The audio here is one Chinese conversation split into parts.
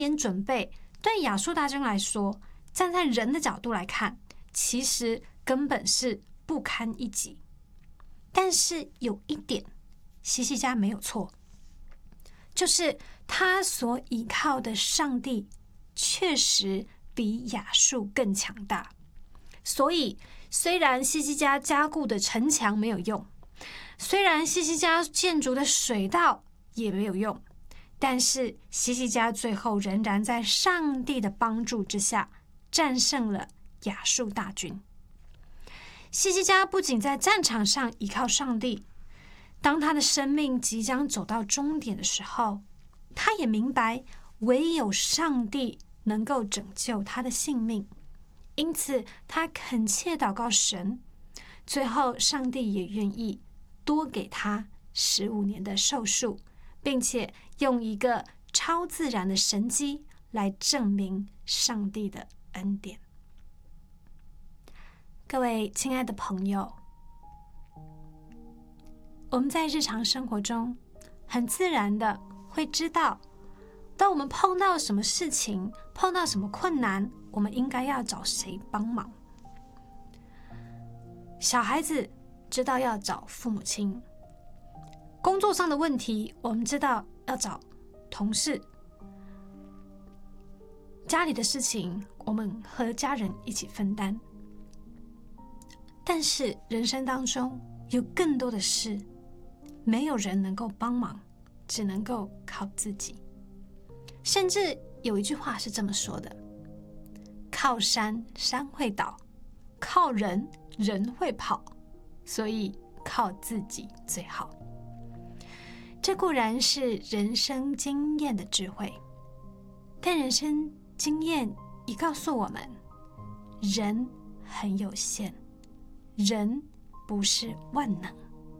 点准备，对亚述大军来说，站在人的角度来看，其实根本是不堪一击。但是有一点，希西家没有错，就是他所依靠的上帝确实比亚述更强大。所以虽然希西家加固的城墙没有用，虽然希西家建筑的水道也没有用，但是希西家最后仍然在上帝的帮助之下战胜了亚述大军。希西家不仅在战场上依靠上帝，当他的生命即将走到终点的时候，他也明白唯有上帝能够拯救他的性命，因此他恳切祷告神，最后上帝也愿意多给他15年的寿数，并且用一个超自然的神迹来证明上帝的恩典。各位亲爱的朋友，我们在日常生活中很自然的会知道，当我们碰到什么事情，碰到什么困难，我们应该要找谁帮忙。小孩子知道要找父母亲，工作上的问题我们知道要找同事，家里的事情我们和家人一起分担。但是人生当中有更多的事，没有人能够帮忙，只能够靠自己。甚至有一句话是这么说的：靠山山会倒，靠人人会跑，所以靠自己最好。这固然是人生经验的智慧，但人生经验也告诉我们，人很有限，人不是万能。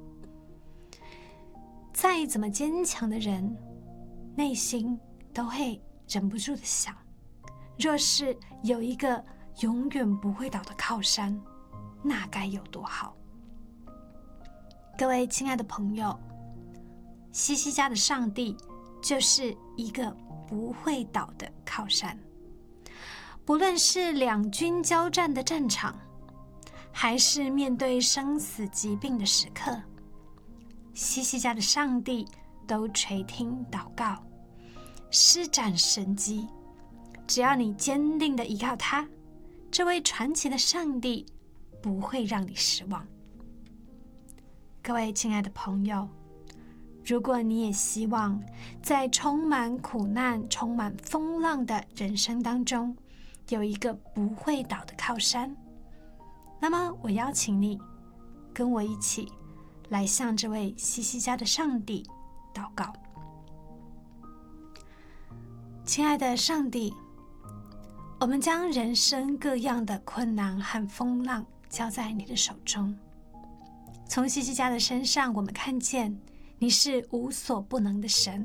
再怎么坚强的人，内心都会忍不住的想，若是有一个永远不会倒的靠山，那该有多好。各位亲爱的朋友，希西家的上帝就是一个不会倒的靠山。不论是两军交战的战场，还是面对生死疾病的时刻，希西家的上帝都垂听祷告，施展神迹。只要你坚定地依靠他，这位传奇的上帝不会让你失望。各位亲爱的朋友，如果你也希望在充满苦难、充满风浪的人生当中有一个不会倒的靠山，那么我邀请你跟我一起来向这位希西家的上帝祷告。亲爱的上帝，我们将人生各样的困难和风浪交在你的手中。从希西家的身上，我们看见你是无所不能的神。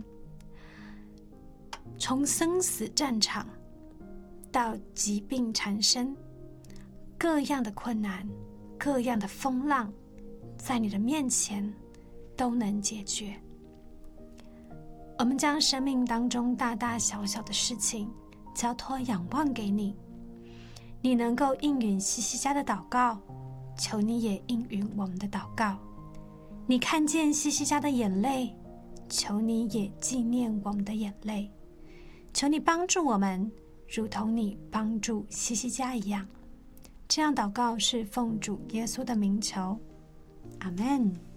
从生死战场到疾病缠身，各样的困难，各样的风浪，在你的面前都能解决。我们将生命当中大大小小的事情交托仰望给你，你能够应允希西家的祷告，求你也应允我们的祷告。你看见希西家的眼泪，求你也纪念我们的眼泪。求你帮助我们，如同你帮助希西家一样。这样祷告是奉主耶稣的名求，阿们。